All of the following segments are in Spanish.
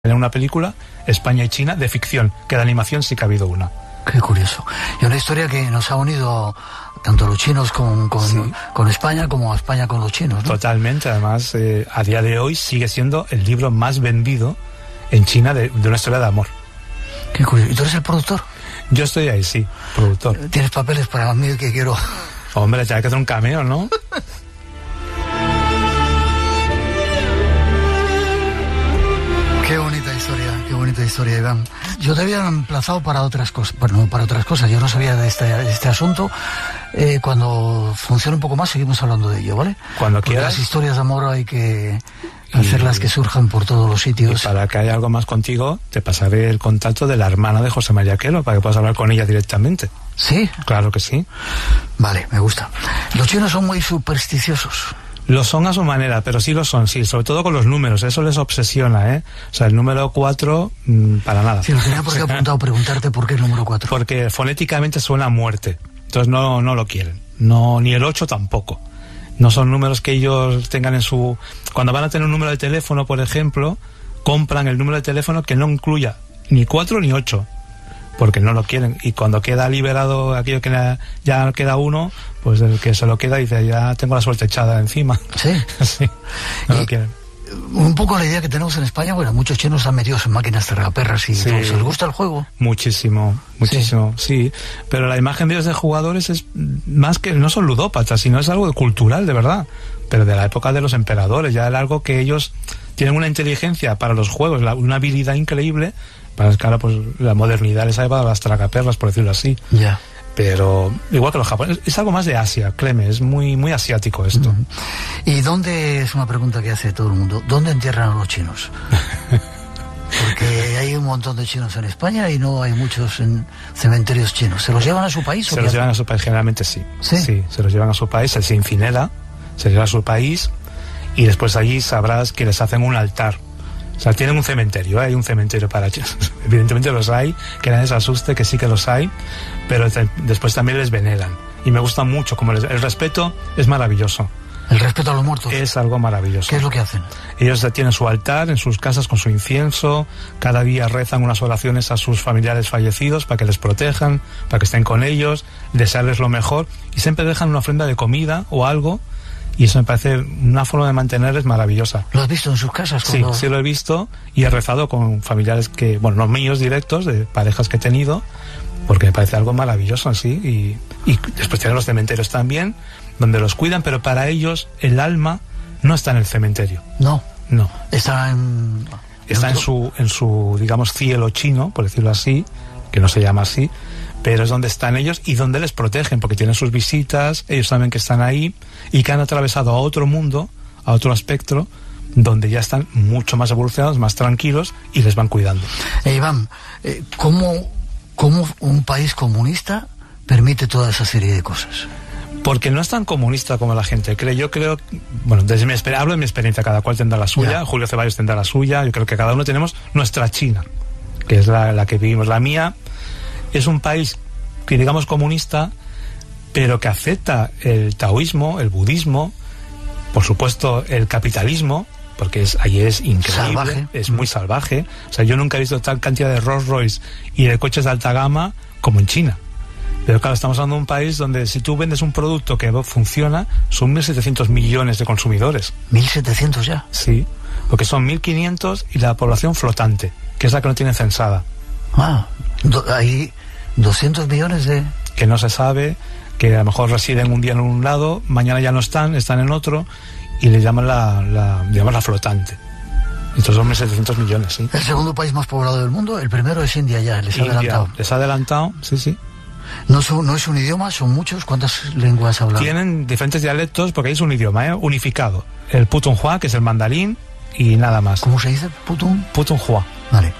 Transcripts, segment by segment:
en una película, España y China, de ficción, que de animación sí que ha habido una. Qué curioso. Y una historia que nos ha unido tanto a los chinos con España, como a España con los chinos, ¿no? Totalmente, además, a día de hoy sigue siendo el libro más vendido en China de una historia de amor. Qué curioso. ¿Y tú eres el productor? Yo estoy ahí, sí, productor. ¿Tienes papeles para mí que quiero? Hombre, ya hay que hacer un cameo, ¿no? Qué bonita historia, Iván. Yo te había emplazado para otras cosas, bueno, para otras cosas, yo no sabía de este asunto. Cuando funcione un poco más seguimos hablando de ello, ¿vale? Cuando Porque quieras. las historias de amor hay que hacerlas que surjan por todos los sitios. Y para que haya algo más contigo, te pasaré el contacto de la hermana de José María Quelo, para que puedas hablar con ella directamente. ¿Sí? Claro que sí. Vale, me gusta. Los chinos son muy supersticiosos. Lo son a su manera, pero sí lo son, sí, sobre todo con los números, eso les obsesiona, ¿eh? O sea, el número 4, para nada. Sí, lo tenía por qué apuntado, preguntarte por qué el número 4. Porque fonéticamente suena a muerte, entonces no lo quieren, no, ni el 8 tampoco. No son números que ellos tengan en su... Cuando van a tener un número de teléfono, por ejemplo, compran el número de teléfono que no incluya ni 4 ni 8, porque no lo quieren. Y cuando queda liberado aquello que ya queda uno, pues el que se lo queda dice, ya tengo la suerte echada encima. Sí. Sí, no lo quieren. Un poco la idea que tenemos en España, bueno, muchos chinos están metidos en máquinas tragaperras y sí. todo. ¿Les gusta el juego? Muchísimo, sí. Pero la imagen de ellos de jugadores es más que, no son ludópatas, sino es algo cultural, de verdad. Pero de la época de los emperadores, ya era algo que ellos tienen una inteligencia para los juegos, una habilidad increíble. Para que ahora pues la modernidad les ha llevado a las tragaperras, por decirlo así. Ya. Pero igual que los japoneses, es algo más de Asia, créeme, es muy, muy asiático esto. Uh-huh. ¿Y dónde, es una pregunta que hace todo el mundo, dónde entierran a los chinos? Porque hay un montón de chinos en España y no hay muchos en cementerios chinos. ¿Se los llevan a su país? Se los llevan a su país, generalmente sí. Sí, se los llevan a su país, se incinera, se lleva a su país y después allí sabrás que les hacen un altar. O sea, tienen un cementerio, hay un cementerio para chinos. Evidentemente los hay, que nadie se asuste, que sí que los hay, pero después también les veneran. Y me gusta mucho, como el respeto es maravilloso. ¿El respeto a los muertos? Es algo maravilloso. ¿Qué es lo que hacen? Ellos tienen su altar en sus casas con su incienso, cada día rezan unas oraciones a sus familiares fallecidos para que les protejan, para que estén con ellos, desearles lo mejor, y siempre dejan una ofrenda de comida o algo. Y eso me parece una forma de mantenerles maravillosa. ¿Lo has visto en sus casas? Sí, sí lo he visto y he rezado con familiares que, bueno, los míos directos, de parejas que he tenido, porque me parece algo maravilloso así. Y después tienen los cementerios también, donde los cuidan, pero para ellos el alma no está en el cementerio. No. Está en su, digamos, cielo chino, por decirlo así, que no se llama así, pero es donde están ellos y donde les protegen, porque tienen sus visitas, ellos saben que están ahí y que han atravesado a otro mundo, a otro espectro, donde ya están mucho más evolucionados, más tranquilos y les van cuidando. Iván, ¿cómo un país comunista permite toda esa serie de cosas? Porque no es tan comunista como la gente cree. Yo creo, bueno, hablo de mi experiencia, cada cual tendrá la suya, ya. Julio Ceballos tendrá la suya, yo creo que cada uno tenemos nuestra China, que es la que vivimos. La mía es un país que digamos comunista, pero que acepta el taoísmo, el budismo, por supuesto el capitalismo, porque allí es increíble, salvaje. Es muy salvaje. O sea, yo nunca he visto tal cantidad de Rolls Royce y de coches de alta gama como en China. Pero claro, estamos hablando de un país donde si tú vendes un producto que funciona, son 1.700 millones de consumidores. ¿1.700 ya? Sí, porque son 1.500 y la población flotante, que es la que no tiene censada. Hay 200 millones de... Que no se sabe, que a lo mejor residen un día en un lado, mañana ya no están en otro, y le llaman la flotante. Entonces son 1.700 millones, sí. El segundo país más poblado del mundo, el primero es India ya, les ha adelantado. Les ha adelantado, sí. No es un idioma, son muchos. ¿Cuántas lenguas hablan? Tienen diferentes dialectos porque ahí es un idioma, unificado. El Putonghua, que es el mandarín, y nada más. ¿Cómo se dice? Putonghua. Vale.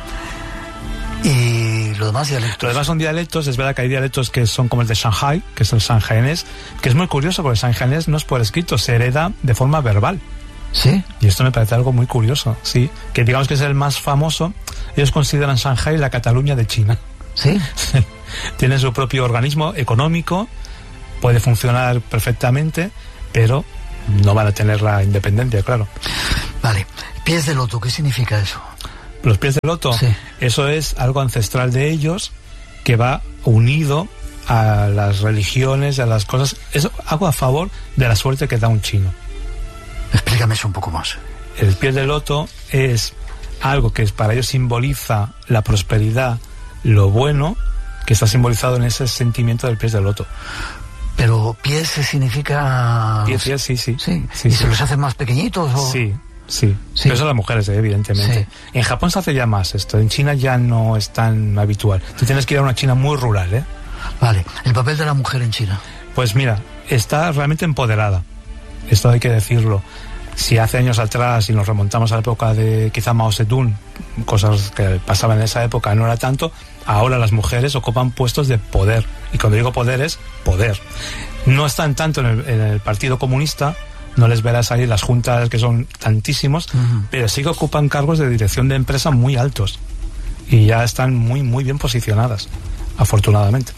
¿Y los demás dialectos? Los demás son dialectos. Es verdad que hay dialectos que son como el de Shanghai, que es el shanghainés, que es muy curioso porque el shanghainés no es por escrito, se hereda de forma verbal. ¿Sí? Y esto me parece algo muy curioso, sí. Que digamos que es el más famoso. Ellos consideran Shanghai la Cataluña de China. ¿Sí? Sí. Tiene su propio organismo económico, puede funcionar perfectamente, pero no van a tener la independencia, claro. Vale. Pies de loto, ¿qué significa eso? Los pies de loto, Sí. eso es algo ancestral de ellos que va unido a las religiones, a las cosas. Es algo a favor de la suerte que da un chino. Explícame eso un poco más. El pie de loto es algo que para ellos simboliza la prosperidad, lo bueno, que está simbolizado en ese sentimiento del pie de loto. Pero pies significa... Pies, sí. Sí. Sí, ¿Y sí. se los hacen más pequeñitos? O... Sí. Sí. Pero eso las mujeres, evidentemente. Sí. En Japón se hace ya más esto. En China ya no es tan habitual. Tú tienes que ir a una China muy rural, ¿eh? Vale. El papel de la mujer en China. Pues mira, está realmente empoderada. Esto hay que decirlo. Si hace años atrás, y nos remontamos a la época de quizá Mao Zedong, cosas que pasaban en esa época no era tanto, ahora las mujeres ocupan puestos de poder. Y cuando digo poder es poder. No están tanto en el Partido Comunista, no les verás ahí las juntas que son tantísimos, pero sí que ocupan cargos de dirección de empresa muy altos. Y ya están muy, muy bien posicionadas, afortunadamente.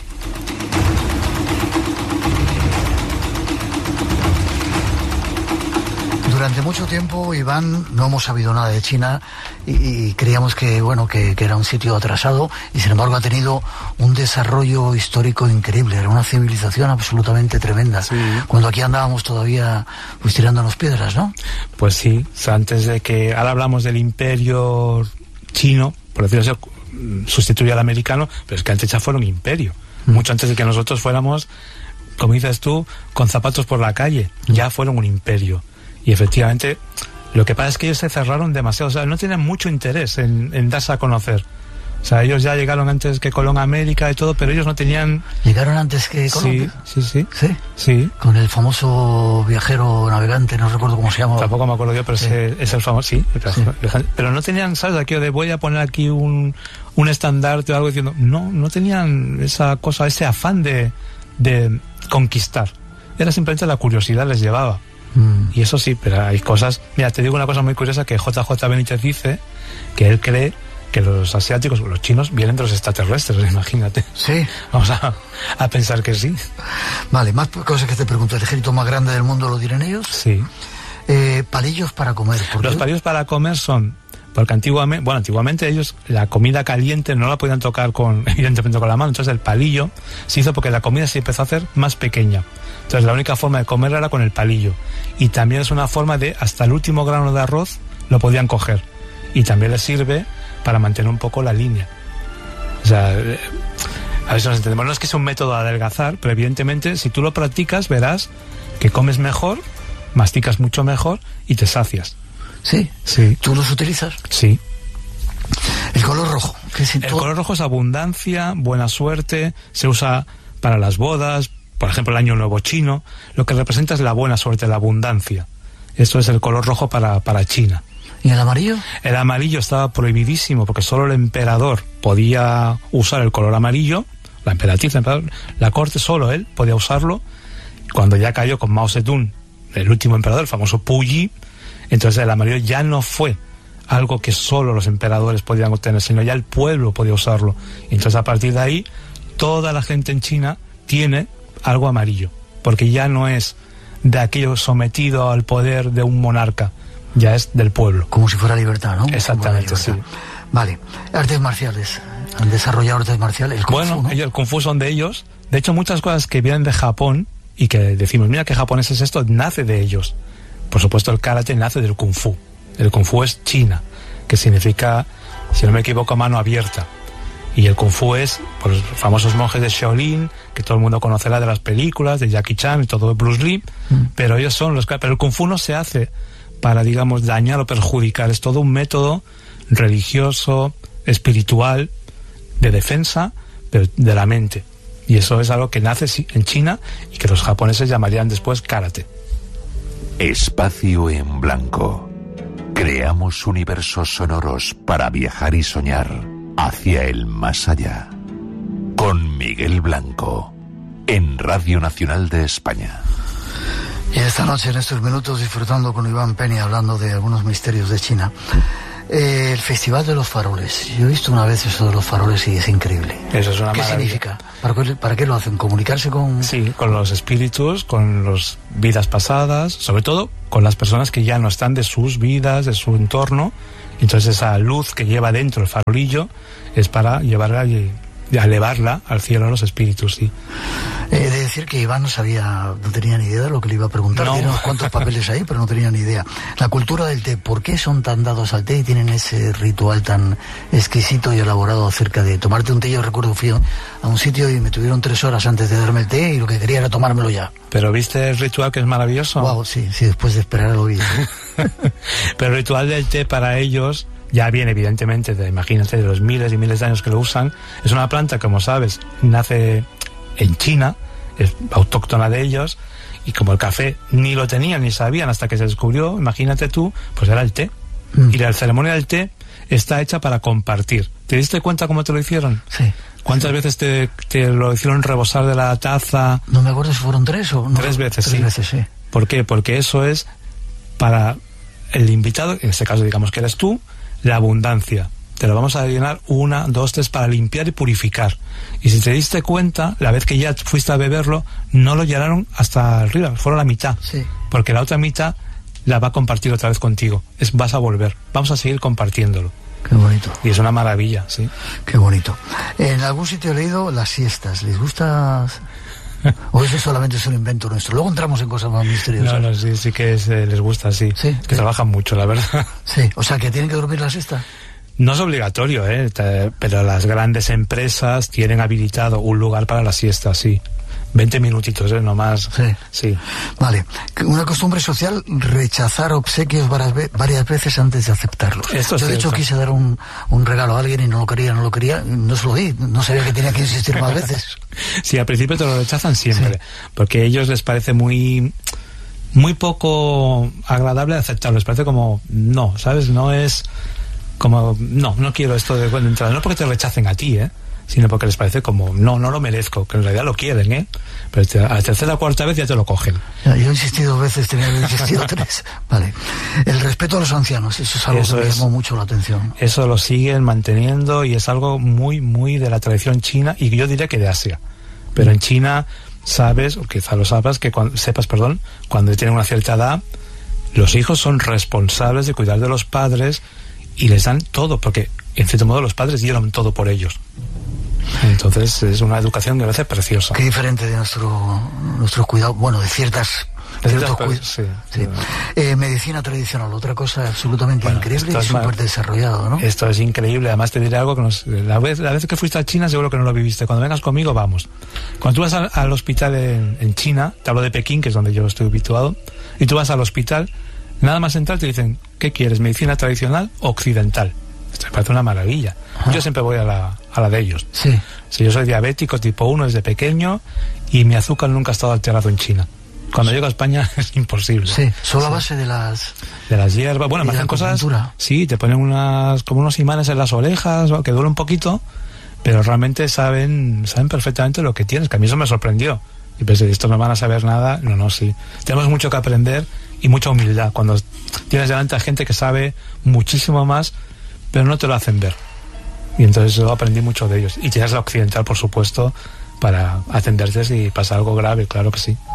Durante mucho tiempo, Iván, no hemos sabido nada de China y creíamos que, bueno, que era un sitio atrasado y sin embargo ha tenido un desarrollo histórico increíble. Era una civilización absolutamente tremenda. Sí. Cuando aquí andábamos todavía pues tirándonos piedras, ¿no? Pues sí, o sea, antes de que... Ahora hablamos del imperio chino, por decirlo así, sustituye al americano, pero es que antes ya fueron un imperio. Mucho antes de que nosotros fuéramos, como dices tú, con zapatos por la calle. Ya fueron un imperio. Y efectivamente, lo que pasa es que ellos se cerraron demasiado. O sea, no tienen mucho interés en darse a conocer. O sea, ellos ya llegaron antes que Colón a América y todo, pero ellos no tenían... ¿Llegaron antes que Colón? Sí. ¿Sí? Con el famoso viajero navegante, no recuerdo cómo se llama. Tampoco me acuerdo yo, pero sí. Es el famoso, sí. Pero no tenían, ¿sabes? Aquello de voy a poner aquí un estandarte o algo diciendo... No tenían esa cosa, ese afán de conquistar. Era simplemente la curiosidad les llevaba. Y eso sí, pero hay cosas... Mira, te digo una cosa muy curiosa que JJ Benítez dice, que él cree que los asiáticos, los chinos, vienen de los extraterrestres, imagínate. Sí. Vamos a pensar que sí. Vale, más cosas que te pregunto. ¿El ejército más grande del mundo lo dirán ellos? Sí. Palillos para comer. Los palillos para comer son... Porque antiguamente ellos la comida caliente no la podían tocar evidentemente con la mano. Entonces el palillo se hizo porque la comida se empezó a hacer más pequeña. Entonces la única forma de comer era con el palillo. Y también es una forma de, hasta el último grano de arroz lo podían coger. Y también les sirve para mantener un poco la línea. O sea, a ver si nos entendemos. No es que sea un método de adelgazar, pero evidentemente si tú lo practicas verás que comes mejor, masticas mucho mejor y te sacias. Sí. ¿Tú los utilizas? Sí. El color rojo. El color rojo es abundancia, buena suerte, se usa para las bodas, por ejemplo el Año Nuevo chino. Lo que representa es la buena suerte, la abundancia. Eso es el color rojo para China. ¿Y el amarillo? El amarillo estaba prohibidísimo porque solo el emperador podía usar el color amarillo, la emperatriz, la corte, solo él podía usarlo. Cuando ya cayó con Mao Zedong, el último emperador, el famoso Puyi, entonces el amarillo ya no fue algo que solo los emperadores podían obtener, sino ya el pueblo podía usarlo. Entonces a partir de ahí, toda la gente en China tiene algo amarillo, porque ya no es de aquello sometido al poder de un monarca, ya es del pueblo. Como si fuera libertad, ¿no? Exactamente, sí. Vale, artes marciales. Han desarrollado artes marciales. El Kung Fu, ¿no? El Kung Fu son de ellos. De hecho, muchas cosas que vienen de Japón y que decimos, mira qué japonés es esto, nace de ellos. Por supuesto, el karate nace del Kung Fu. El Kung Fu es China, que significa, si no me equivoco, mano abierta. Y el Kung Fu es por los famosos monjes de Shaolin, que todo el mundo conocerá de las películas, de Jackie Chan y todo de Bruce Lee, pero ellos son los que... Pero el Kung Fu no se hace para, digamos, dañar o perjudicar. Es todo un método religioso, espiritual, de defensa, pero de la mente. Y eso es algo que nace en China y que los japoneses llamarían después karate. Espacio en blanco. Creamos universos sonoros para viajar y soñar hacia el más allá. Con Miguel Blanco, en Radio Nacional de España. Y esta noche, en estos minutos, disfrutando con Iván Peña, hablando de algunos misterios de China. El Festival de los Faroles. Yo he visto una vez eso de los faroles y es increíble. Eso es una ¿Qué maravilla. significa? ¿Para qué lo hacen? ¿Comunicarse con...? Sí, con los espíritus, con las vidas pasadas, sobre todo con las personas que ya no están de sus vidas, de su entorno, Entonces esa luz que lleva dentro el farolillo es para llevarla y elevarla al cielo a los espíritus, sí. He de decir que Iván no tenía ni idea de lo que le iba a preguntar. No. Tiene unos cuantos papeles ahí, pero no tenía ni idea. La cultura del té, ¿por qué son tan dados al té y tienen ese ritual tan exquisito y elaborado acerca de tomarte un té? Yo recuerdo, fui a un sitio y me tuvieron 3 horas antes de darme el té y lo que quería era tomármelo ya. Pero ¿viste el ritual que es maravilloso? Wow, sí, después de esperar lo vi. Pero el ritual del té para ellos ya viene evidentemente, imagínate, de los miles y miles de años que lo usan. Es una planta, como sabes, nace en China, es autóctona de ellos, y como el café ni lo tenían ni sabían hasta que se descubrió, imagínate tú, pues era el té. Y la ceremonia del té está hecha para compartir. ¿Te diste cuenta cómo te lo hicieron? Sí. ¿Cuántas veces te lo hicieron rebosar de la taza? No me acuerdo si fueron 3 o no. 3 veces, Tres veces, sí. ¿Por qué? Porque eso es para el invitado, en este caso digamos que eres tú, la abundancia. Te lo vamos a llenar 1, 2, 3 para limpiar y purificar. Y si te diste cuenta, la vez que ya fuiste a beberlo, no lo llenaron hasta arriba, fueron la mitad. Sí. Porque la otra mitad la va a compartir otra vez contigo. Vas a volver. Vamos a seguir compartiéndolo. Qué bonito. Y es una maravilla, sí. Qué bonito. En algún sitio he leído las siestas. ¿Les gusta? ¿O eso solamente es un invento nuestro? Luego entramos en cosas más misteriosas. No, sí que les gusta, sí. Sí. Que trabajan mucho, la verdad. Sí, o sea, que tienen que dormir la siesta. No es obligatorio, pero las grandes empresas tienen habilitado un lugar para la siesta, sí. 20 minutitos, no más. Sí. Vale. Una costumbre social, rechazar obsequios varias veces antes de aceptarlos. Esto es Yo, de hecho, cierto. quise dar un regalo a alguien y no lo quería, no se lo di. No sabía que tenía que insistir más veces. Sí, al principio te lo rechazan siempre, Sí. porque a ellos les parece muy poco agradable aceptarlo. Les parece como, no, ¿sabes? No es como, no quiero esto de entrada. No porque te rechacen a ti, sino porque les parece como, no lo merezco, que en realidad lo quieren, pero a la tercera o cuarta vez ya te lo cogen. Ya, yo he insistido 2 veces, tenía que haber insistido 3. Vale. El respeto a los ancianos, eso es algo que me llamó mucho la atención. Eso lo siguen manteniendo y es algo muy, muy de la tradición china, y yo diría que de Asia. Pero en China sabes, o quizá lo sepas, cuando tienen una cierta edad, los hijos son responsables de cuidar de los padres y les dan todo, porque en cierto modo los padres dieron todo por ellos. Entonces es una educación que me parece preciosa. Qué diferente de nuestros cuidados, bueno, de ciertos cuidados. Sí. Medicina tradicional, otra cosa absolutamente increíble y esto es súper desarrollado, ¿no? Esto es increíble. Además te diré algo que la vez que fuiste a China seguro que no lo viviste. Cuando vengas conmigo, vamos. Cuando tú vas al hospital en China, te hablo de Pekín, que es donde yo estoy habituado, y tú vas al hospital, nada más entrar te dicen, ¿qué quieres? ¿Medicina tradicional o occidental? Esto me parece una maravilla. Yo siempre voy a la de ellos. Sí. Si yo soy diabético tipo 1 desde pequeño y mi azúcar nunca ha estado alterado en China. Cuando llego a España es imposible. Sí, solo a base de las hierbas. Bueno, me hacen cosas. Sí, te ponen como unos imanes en las orejas, que duele un poquito, pero realmente saben perfectamente lo que tienes, que a mí eso me sorprendió. Y pensé, esto no van a saber nada. No, sí. Tenemos mucho que aprender y mucha humildad cuando tienes delante a gente que sabe muchísimo más, pero no te lo hacen ver. Y entonces yo aprendí mucho de ellos. Y tienes la occidental, por supuesto, para atenderte si pasa algo grave, claro que sí.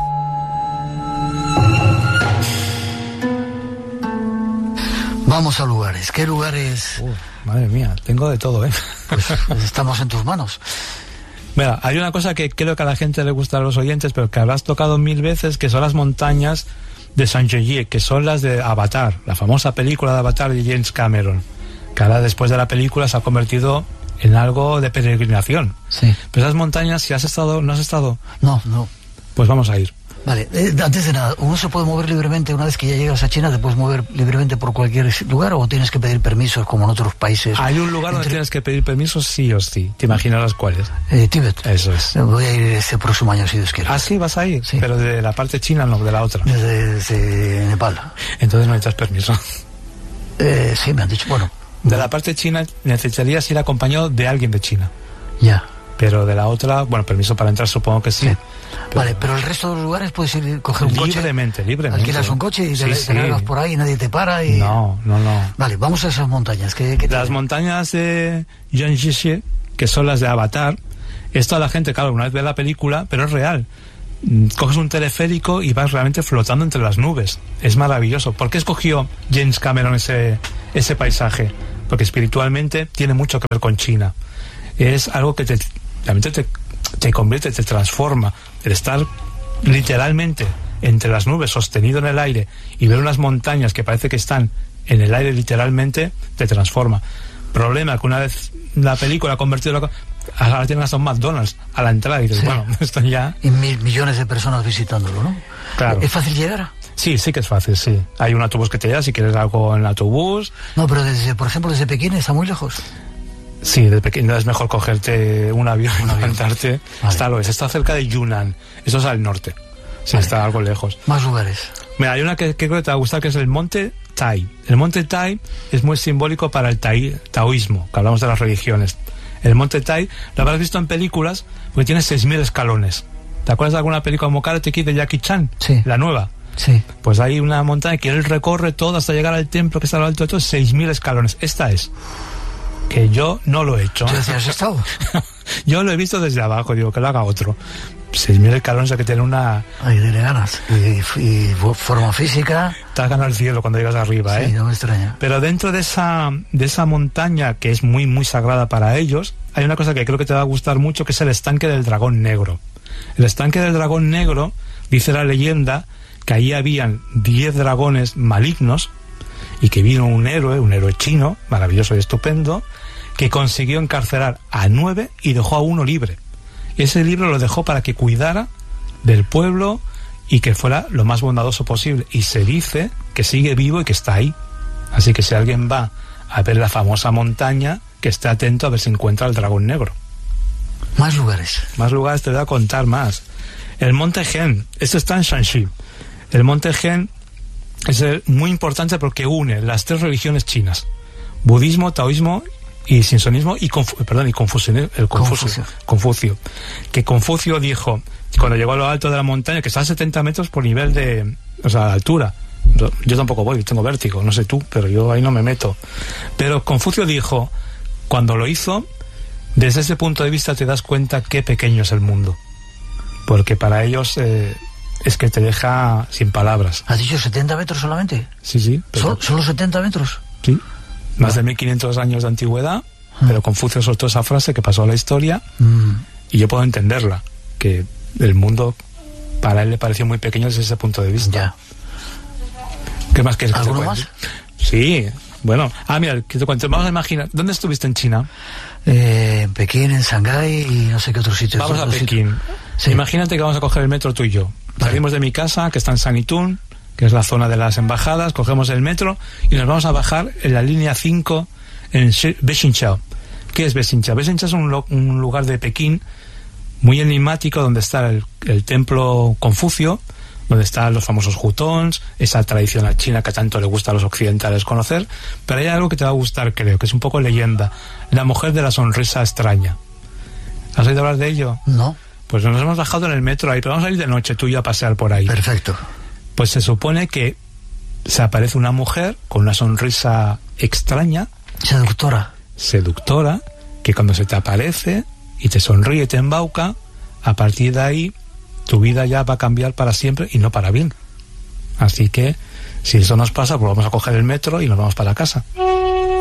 Vamos a lugares. ¿Qué lugares? Madre mía, tengo de todo, Pues estamos en tus manos. Mira, hay una cosa que creo que a la gente le gusta a los oyentes, pero que habrás tocado 1000 veces, que son las montañas de Saint-Jean, que son las de Avatar, la famosa película de Avatar de James Cameron, que ahora después de la película se ha convertido en algo de peregrinación. Sí. Pero esas montañas, si has estado, ¿no has estado? No. Pues vamos a ir. Vale, antes de nada, ¿uno se puede mover libremente una vez que ya llegas a China? ¿Te puedes mover libremente por cualquier lugar o tienes que pedir permisos como en otros países? Hay un lugar donde tienes que pedir permisos sí o sí. ¿Te imaginarás cuáles? Tíbet. Eso es. Voy a ir este próximo año, si Dios quiere. Ah, sí, vas a ir. Sí. Pero de la parte china, no, de la otra. Desde Nepal. Entonces no necesitas permiso. Sí, me han dicho, bueno. De la parte china necesitarías ir acompañado de alguien de China. Ya. Pero de la otra, bueno, permiso para entrar supongo que sí. Vale, pero el resto de los lugares puedes ir, coger un coche. Libremente. Alquilas un coche y te largas por ahí y nadie te para y... No. Vale, vamos a esas montañas. Las montañas de Jiangxi, que son las de Avatar, esto la gente, claro, una vez ve la película, pero es real. Coges un teleférico y vas realmente flotando entre las nubes. Es maravilloso. ¿Por qué escogió James Cameron ese paisaje, porque espiritualmente tiene mucho que ver con China. Es algo que realmente te convierte, te transforma. El estar literalmente entre las nubes, sostenido en el aire, y ver unas montañas que parece que están en el aire literalmente, te transforma. Problema que una vez la película ha convertido ahora tienen hasta un McDonald's a la entrada y dices, bueno, esto ya... Y millones de personas visitándolo, ¿no? Claro. ¿Es fácil llegar? Sí que es fácil, sí. Hay un autobús que te lleva si quieres algo en el autobús. No, pero por ejemplo, desde Pekín está muy lejos. Sí, de pequeño es mejor cogerte un avión y levantarte. Vale. Está cerca de Yunnan. Eso es al norte. Sí, vale. Está algo lejos. Más lugares. Mira, hay una que creo que te va a gustar, que es el Monte Tai. El Monte Tai es muy simbólico para el taoísmo, que hablamos de las religiones. El Monte Tai lo habrás visto en películas porque tiene 6.000 escalones. ¿Te acuerdas de alguna película como Karate Kid de Jackie Chan? Sí. La nueva. Sí. Pues hay una montaña que él recorre todo hasta llegar al templo que está a lo alto de todo, 6.000 escalones. Esta es. Que yo no lo he hecho. ¿Tú has estado? Yo lo he visto desde abajo, digo, que lo haga otro. 6.000 escalones, hay que tener una... Ay, tiene ganas. Y forma física... Te has ganado el cielo cuando llegas arriba, Sí, no me extraña. Pero dentro de esa montaña, que es muy, muy sagrada para ellos, hay una cosa que creo que te va a gustar mucho, que es el estanque del dragón negro. El estanque del dragón negro, dice la leyenda, que ahí habían 10 dragones malignos, y que vino un héroe chino, maravilloso y estupendo, que consiguió encarcelar a 9 y dejó a 1 libre. Ese libro lo dejó para que cuidara del pueblo y que fuera lo más bondadoso posible. Y se dice que sigue vivo y que está ahí. Así que si alguien va a ver la famosa montaña, que esté atento a ver si encuentra el dragón negro. Más lugares. Más lugares te voy a contar más. El Monte Gen, esto está en Shanxi. El Monte Gen es muy importante porque une las 3 religiones chinas: budismo, taoísmo y sinsonismo y Confucio. Que Confucio dijo, cuando llegó a lo alto de la montaña, que está a 70 metros por nivel de altura. Yo tampoco voy, tengo vértigo, no sé tú, pero yo ahí no me meto. Pero Confucio dijo, cuando lo hizo, desde ese punto de vista te das cuenta qué pequeño es el mundo. Porque para ellos es que te deja sin palabras. ¿Has dicho 70 metros solamente? Sí. ¿Solo 70 metros? Sí. Más de 1500 años de antigüedad, pero Confucio soltó esa frase que pasó a la historia, y yo puedo entenderla, que el mundo para él le pareció muy pequeño desde ese punto de vista. Ya. ¿Qué más quieres que te cuente? ¿Alguno más? Sí, bueno. Mira, que te cuento. Vamos a imaginar, ¿dónde estuviste en China? En Pekín, en Shanghái y no sé qué otro sitio. Vamos a Pekín. Sí. Imagínate que vamos a coger el metro tú y yo. Vale. Salimos de mi casa, que está en Sanitún, que es la zona de las embajadas, cogemos el metro y nos vamos a bajar en la línea 5 en Beijingchao. ¿Qué es Beijingchao? Beijingchao es un lugar de Pekín muy enigmático, donde está el templo Confucio, donde están los famosos hutongs, esa tradicional china que tanto le gusta a los occidentales conocer. Pero hay algo que te va a gustar, creo, que es un poco leyenda: la mujer de la sonrisa extraña. ¿Has oído hablar de ello? No. Pues nos hemos bajado en el metro ahí, pero vamos a ir de noche tú y yo a pasear por ahí. Perfecto. Pues se supone que se aparece una mujer con una sonrisa extraña, seductora, que cuando se te aparece y te sonríe y te embauca, a partir de ahí tu vida ya va a cambiar para siempre y no para bien. Así que si eso nos pasa, pues vamos a coger el metro y nos vamos para casa.